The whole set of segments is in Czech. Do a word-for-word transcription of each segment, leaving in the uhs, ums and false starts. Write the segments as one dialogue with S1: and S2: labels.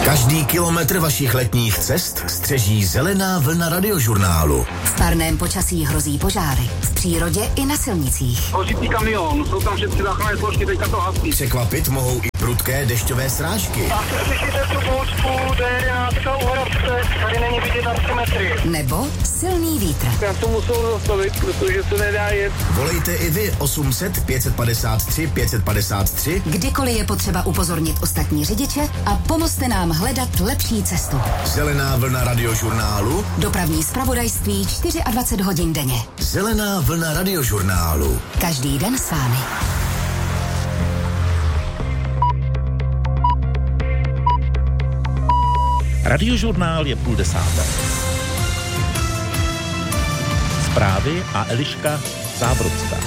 S1: Každý kilometr vašich letních cest střeží zelená vlna Radiožurnálu.
S2: V parném počasí hrozí požáry. V přírodě i na silnicích.
S3: Hořící kamion, jsou tam všechny záchranné složky, teďka to hasí.
S1: Překvapit mohou i prudké dešťové srážky.
S3: A slyšíte tu bouřku, déňátka u Hradce, tady není vidět na tři metry.
S2: Nebo silný vítr.
S3: Já to musel zastavit, protože se nedá jet.
S1: Volejte i vy osm set pět padesát tři pět padesát tři.
S2: Kdykoliv je potřeba upozornit ostatní řidiče a pomozte nám hledat lepší cestu.
S1: Zelená vlna Radiožurnálu.
S2: Dopravní zpravodajství dvacet čtyři hodin denně.
S1: Zelená vlna Radiožurnálu.
S2: Každý den s vámi.
S4: Radiožurnál je půl desáté. Zprávy a Eliška Zábrodská.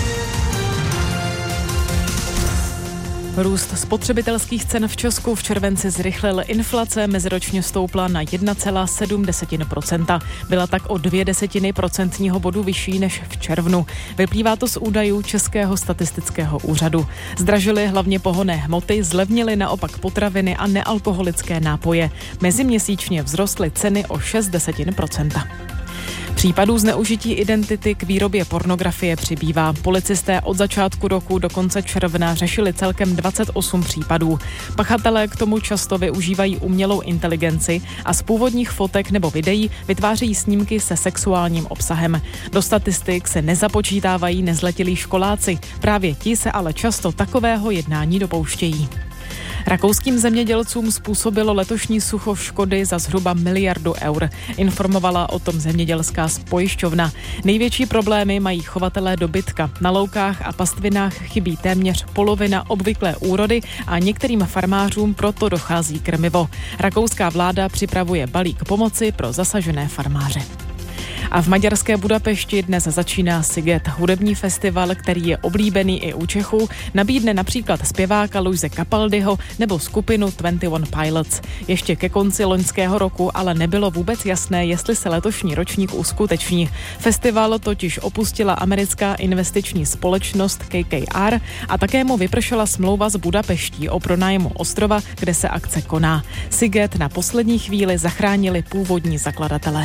S5: Růst spotřebitelských cen v Česku v červenci zrychlil. Inflace meziročně stoupla na jedna celá sedm procenta. Byla tak o dvě desetiny procentního bodu vyšší než v červnu. Vyplývá to z údajů Českého statistického úřadu. Zdražily hlavně pohonné hmoty, zlevnily naopak potraviny a nealkoholické nápoje. Meziměsíčně vzrostly ceny o šest desetin procenta. Případů zneužití identity k výrobě pornografie přibývá. Policisté od začátku roku do konce června řešili celkem dvacet osm případů. Pachatelé k tomu často využívají umělou inteligenci a z původních fotek nebo videí vytvářejí snímky se sexuálním obsahem. Do statistik se nezapočítávají nezletilí školáci. Právě ti se ale často takového jednání dopouštějí. Rakouským zemědělcům způsobilo letošní sucho škody za zhruba miliardu eur. Informovala o tom zemědělská pojišťovna. Největší problémy mají chovatelé dobytka. Na loukách a pastvinách chybí téměř polovina obvyklé úrody a některým farmářům proto dochází krmivo. Rakouská vláda připravuje balík pomoci pro zasažené farmáře. A v maďarské Budapešti dnes začíná Sziget, hudební festival, který je oblíbený i u Čechů, nabídne například zpěváka Luise Capaldiho nebo skupinu dvacet jedna Pilots. Ještě ke konci loňského roku ale nebylo vůbec jasné, jestli se letošní ročník uskuteční. Festival totiž opustila americká investiční společnost K K R a také mu vypršela smlouva s Budapeští o pronájmu ostrova, kde se akce koná. Sziget na poslední chvíli zachránili původní zakladatelé.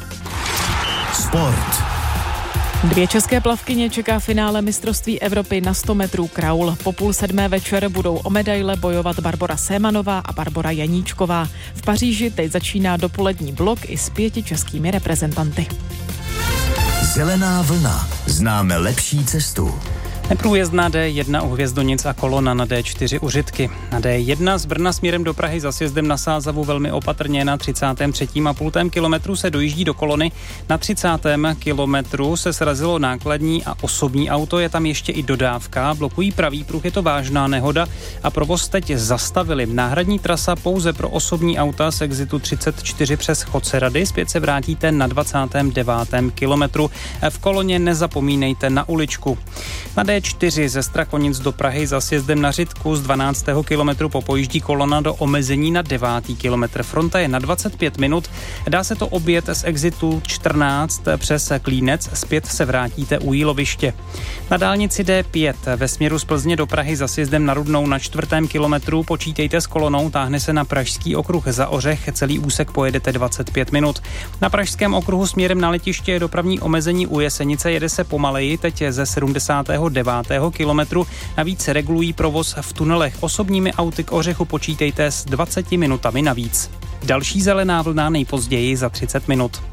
S1: Sport.
S5: Dvě české plavkyně čeká finále mistrovství Evropy na sto metrů kraul. Po půl sedmé večer budou o medaile bojovat Barbora Sémanová a Barbora Janíčková. V Paříži teď začíná dopolední blok i s pěti českými reprezentanty.
S1: Zelená vlna. Známe lepší cestu.
S6: Neprůjezdná D jedna u Hvězdonic a kolona na D čtyři u Řitky. Na D jedna z Brna směrem do Prahy za sjezdem na Sázavu velmi opatrně na třicátém třetím a půl kilometru se dojíždí do kolony. Na třicátém kilometru se srazilo nákladní a osobní auto, je tam ještě i dodávka, blokují pravý pruh, je to vážná nehoda a provoz teď zastavili. Náhradní trasa pouze pro osobní auta z exitu třicet čtyři přes Chodcerady, zpět se vrátíte na dvacátém devátém kilometru. V koloně nezapomínejte na uličku. Na D čtyři ze Strakonic do Prahy za sjezdem na Řitku z dvanáctého kilometru popojíždí kolona do omezení na devátý kilometr. Fronta je na dvacet pět minut. Dá se to objet z exitu čtrnáct přes Klínec. Zpět se vrátíte u Jíloviště. Na dálnici D pět ve směru z Plzně do Prahy za sjezdem na Rudnou na čtvrtém kilometru počítejte s kolonou, táhne se na Pražský okruh za Ořech. Celý úsek pojedete dvacet pět minut. Na Pražském okruhu směrem na letiště je dopravní omezení u Jesenice, jede se pomaleji, teď ze sedmdesátého devátého kilometru. Navíc regulují provoz v tunelech. Osobními auty k Ořechu počítejte s dvaceti minutami navíc. Další zelená vlna nejpozději za třicet minut.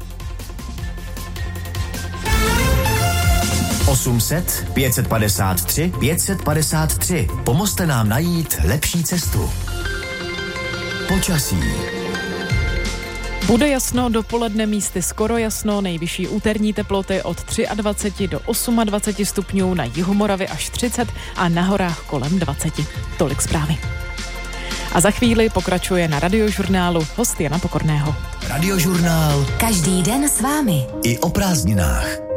S1: osm set pět padesát tři pět padesát tři. Pomozte nám najít lepší cestu. Počasí.
S5: Bude jasno, dopoledne místy skoro jasno, nejvyšší úterní teploty od dvacet tři do dvacet osm stupňů, na jihu Moravy až třicet a na horách kolem dvacet. Tolik zprávy. A za chvíli pokračuje na Radiožurnálu host Jana Pokorného.
S1: Radiožurnál.
S2: Každý den s vámi.
S1: I o prázdninách.